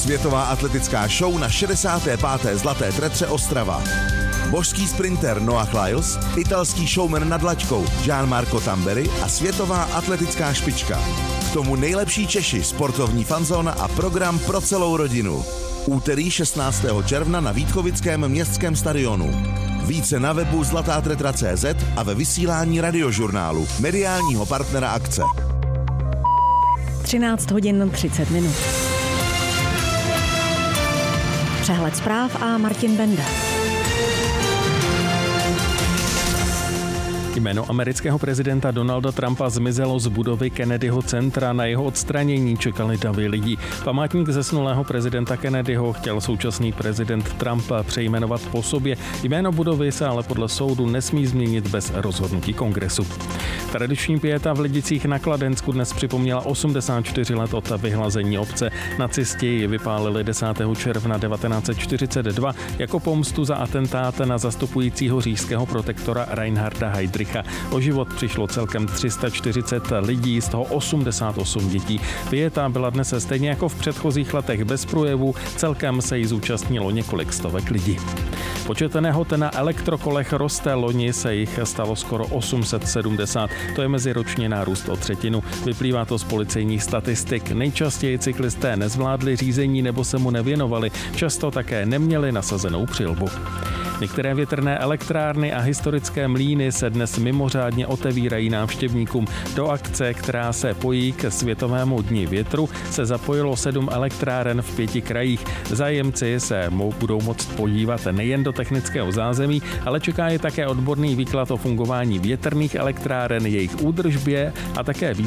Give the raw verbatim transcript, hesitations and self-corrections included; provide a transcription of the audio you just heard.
Světová atletická show na šedesáté páté Zlaté tretře Ostrava. Božský sprinter Noah Lyles, italský showman nad laťkou Gianmarco Tamberi a světová atletická špička. K tomu nejlepší Češi, sportovní fanzóna a program pro celou rodinu. Úterý šestnáctého června na Vítkovickém městském stadionu. Více na webu zlatátetra tečka cé zet a ve vysílání Radiožurnálu, mediálního partnera akce. třináct hodin třicet minut. Přehled zpráv a Martin Benda. Jméno amerického prezidenta Donalda Trumpa zmizelo z budovy Kennedyho centra. Na jeho odstranění čekali davy lidí. Památník zesnulého prezidenta Kennedyho chtěl současný prezident Trump přejmenovat po sobě. Jméno budovy se ale podle soudu nesmí změnit bez rozhodnutí kongresu. Tradiční pieta v Lidicích na Kladensku dnes připomněla osmdesát čtyři let od vyhlazení obce. Nacisti ji vypálili desátého června devatenáct set čtyřicet dva jako pomstu za atentát na zastupujícího říšského protektora Reinharda Heydricha. O život přišlo celkem tři sta čtyřicet lidí, z toho osmdesát osm dětí. Pieta byla dnes stejně jako v předchozích letech bez projevů, celkem se jí zúčastnilo několik stovek lidí. Počet nehod na elektrokolech roste, loni se jich stalo skoro osm set sedmdesát. To je meziročně nárůst o třetinu. Vyplývá to z policejních statistik. Nejčastěji cyklisté nezvládli řízení nebo se mu nevěnovali. Často také neměli nasazenou přilbu. Některé větrné elektrárny a historické mlýny se dnes mimořádně otevírají návštěvníkům. Do akce, která se pojí k Světovému dni větru, se zapojilo sedm elektráren v pěti krajích. Zájemci se budou moct podívat nejen do technického zázemí, ale čeká je také odborný výklad o fungování větrných elektráren, jejich údržbě a také